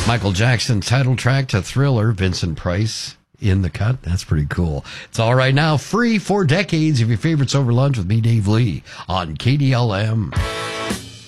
Michael Jackson title track to Thriller, Vincent Price in the cut. That's pretty cool. It's all right now, free for decades of your favorites over lunch with me, Dave Lee, on KDLM.